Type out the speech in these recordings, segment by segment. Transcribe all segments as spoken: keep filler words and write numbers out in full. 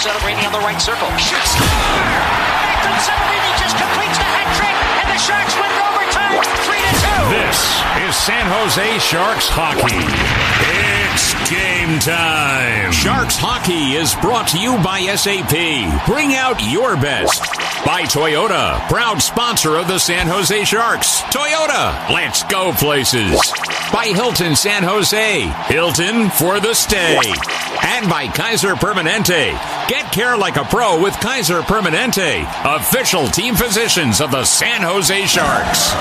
Celebrini on the right circle. Shoots. Macklin Celebrini just completes the hat trick, and the Sharks win in overtime, three to two. This is San Jose Sharks hockey. It's game time. Sharks hockey is brought to you by S A P. Bring out your best. By Toyota, proud sponsor of the San Jose Sharks. Toyota, let's go places. By Hilton San Jose, Hilton for the stay. And by Kaiser Permanente. Get care like a pro with Kaiser Permanente, official team physicians of the San Jose Sharks.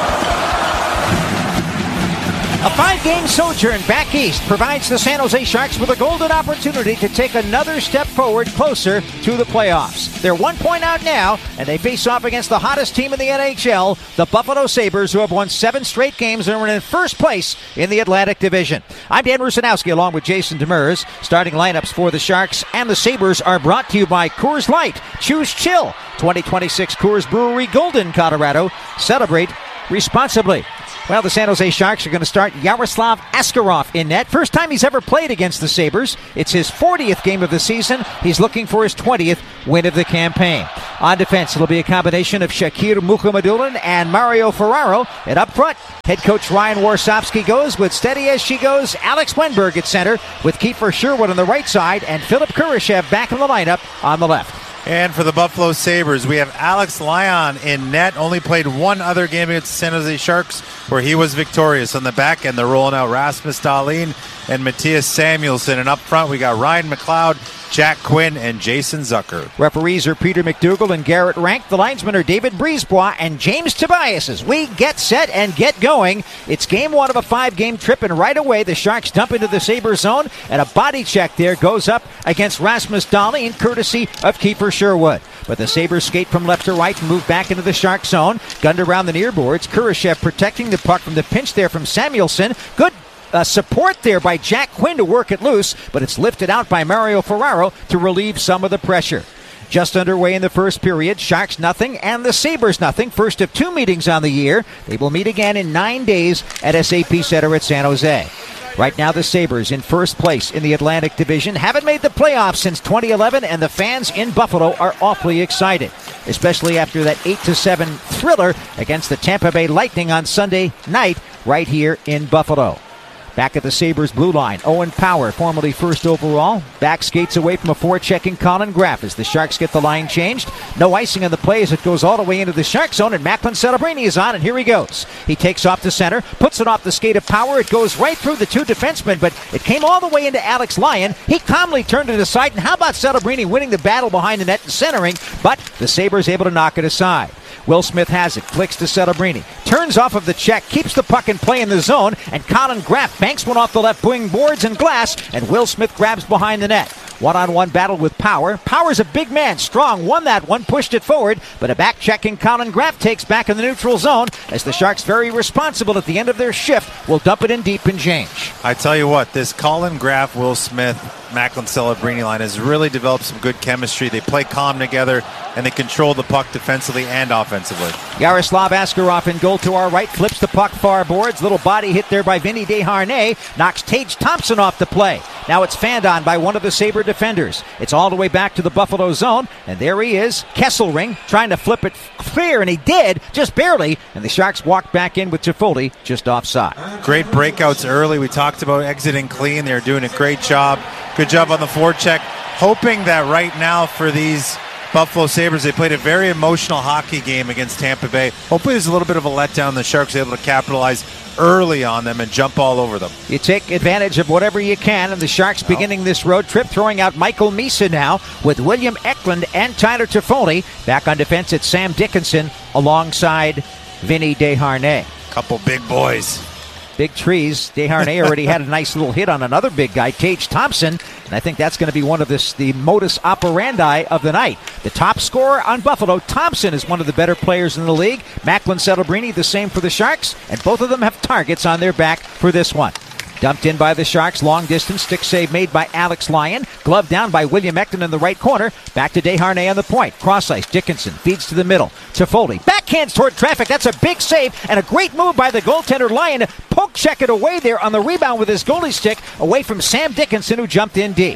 A five-game sojourn back east provides the San Jose Sharks with a golden opportunity to take another step forward closer to the playoffs. They're one point out now, and they face off against the hottest team in the N H L, the Buffalo Sabres, who have won seven straight games and are in first place in the Atlantic Division. I'm Dan Rusanowski along with Jason Demers. Starting lineups for the Sharks and the Sabres are brought to you by Coors Light. Choose chill. twenty twenty-six Coors Brewery, Golden, Colorado. Celebrate responsibly. Well, the San Jose Sharks are going to start Yaroslav Askarov in net. First time he's ever played against the Sabres. It's his fortieth game of the season. He's looking for his twentieth win of the campaign. On defense, it'll be a combination of Shakir Mukhamadullin and Mario Ferraro. And up front, head coach Ryan Warsofsky goes with steady as she goes Alex Wenberg at center, with Kiefer Sherwood on the right side and Philip Kurashev back in the lineup on the left. And for the Buffalo Sabres, we have Alex Lyon in net. Only played one other game against the San Jose Sharks where he was victorious. On the back end, they're rolling out Rasmus Dahlin and Matthias Samuelsson. And up front, we got Ryan McLeod, Jack Quinn, and Jason Zucker. Referees are Peter McDougall and Garrett Rank. The linesmen are David Brisebois and James Tobias. As we get set and get going, it's game one of a five-game trip, and right away the Sharks dump into the Sabres zone, and a body check there goes up against Rasmus Dahlin, courtesy of Kiefer Sherwood. But the Sabres skate from left to right and move back into the Shark zone. Gunned around the near boards. Kurashev protecting the puck from the pinch there from Samuelsson. Good Uh, support there by Jack Quinn to work it loose, but it's lifted out by Mario Ferraro to relieve some of the pressure. Just underway in the first period, Sharks nothing and the Sabres nothing. First of two meetings on the year. They will meet again in nine days at S A P Center at San Jose. Right now, the Sabres in first place in the Atlantic Division. Haven't made the playoffs since twenty eleven, and the fans in Buffalo are awfully excited, especially after that eight to seven thriller against the Tampa Bay Lightning on Sunday night right here in Buffalo. Back at the Sabres blue line, Owen Power, formerly first overall, back skates away from a forechecking Colin Graff as the Sharks get the line changed. No icing on the play as it goes all the way into the Shark zone, and Macklin Celebrini is on, and here he goes. He takes off to center, puts it off the skate of Power. It goes right through the two defensemen, but it came all the way into Alex Lyon. He calmly turned it aside, and how about Celebrini winning the battle behind the net and centering, but the Sabres able to knock it aside. Will Smith has it, flicks to Celebrini, turns off of the check, keeps the puck in play in the zone, and Colin Graff banks one off the left wing boards and glass, and Will Smith grabs behind the net. One-on-one battle with Power. Power's a big man, strong, won that one, pushed it forward, but a back-checking Colin Graff takes back in the neutral zone as the Sharks, very responsible at the end of their shift, will dump it in deep and change. I tell you what, this Colin Graff, Will Smith, Macklin Celebrini line has really developed some good chemistry. They play calm together, and they control the puck defensively and offensively. Yaroslav Askarov in goal to our right, flips the puck far boards. Little body hit there by Vinny Desharnais, knocks Tage Thompson off the play. Now it's fanned on by one of the Sabre defenders. It's all the way back to the Buffalo zone, and there he is, Kesselring, trying to flip it clear, and he did, just barely, and the Sharks walk back in with Toffoli just offside. Great breakouts early. We talked about exiting clean. They're doing a great job. Good job on the forecheck. Hoping that right now for these Buffalo Sabres, they played a very emotional hockey game against Tampa Bay. Hopefully there's a little bit of a letdown. The Sharks are able to capitalize early on them and jump all over them. You take advantage of whatever you can, and the Sharks oh. beginning this road trip, throwing out Michael Misa now with William Eklund and Tyler Toffoli. Back on defense, it's Sam Dickinson alongside Vinny Desharnais. Couple big boys. Big trees. Desharnais already had a nice little hit on another big guy, Tage Thompson, and I think that's going to be one of this, the modus operandi of the night. The top scorer on Buffalo, Thompson, is one of the better players in the league. Macklin Celebrini, the same for the Sharks, and both of them have targets on their back for this one. Dumped in by the Sharks, long distance, stick save made by Alex Lyon. Glove down by William Eklund in the right corner. Back to Desharnais on the point. Cross ice, Dickinson feeds to the middle. Toffoli, backhands toward traffic. That's a big save and a great move by the goaltender Lyon. Poke check it away there on the rebound with his goalie stick away from Sam Dickinson, who jumped in deep.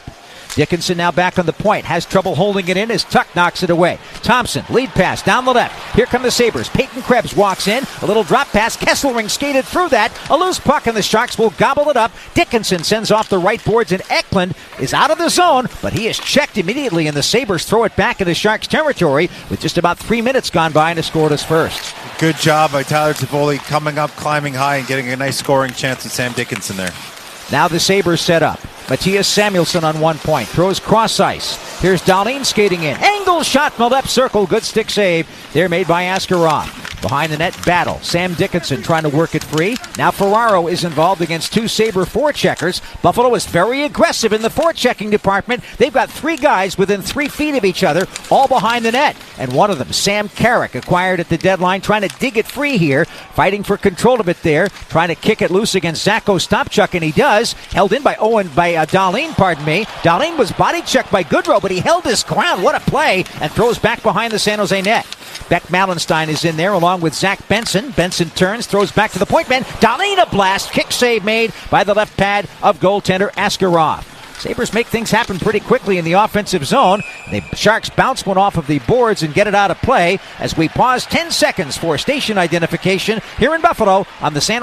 Dickinson now back on the point. Has trouble holding it in as Tuck knocks it away. Thompson, lead pass down the left. Here come the Sabres. Peyton Krebs walks in. A little drop pass. Kesselring skated through that. A loose puck and the Sharks will gobble it up. Dickinson sends off the right boards and Eklund is out of the zone, but he is checked immediately and the Sabres throw it back into Sharks territory with just about three minutes gone by and a scoreless first. Good job by Tyler Toffoli coming up, climbing high, and getting a nice scoring chance with Sam Dickinson there. Now the Sabres set up. Matthias Samuelsson on one point. Throws cross ice. Here's Dahlin skating in. Angle shot from the left circle. Good stick save. They're made by Askarov. Behind the net battle. Sam Dickinson trying to work it free. Now Ferraro is involved against two Sabre forecheckers. Buffalo is very aggressive in the forechecking department. They've got three guys within three feet of each other, all behind the net. And one of them, Sam Carrick, acquired at the deadline, trying to dig it free here. Fighting for control of it there. Trying to kick it loose against Zachko Stopchuk, and he does. Held in by Owen, by uh, Dahlin, pardon me. Dahlin was body checked by Goodrow, but he held his ground. What a play. And throws back behind the San Jose net. Beck Malenstein is in there along with Zach Benson. Benson turns, throws back to the point man. Dahlin a blast. Kick save made by the left pad of goaltender Askarov. Sabres make things happen pretty quickly in the offensive zone. The Sharks bounce one off of the boards and get it out of play as we pause ten seconds for station identification here in Buffalo on the San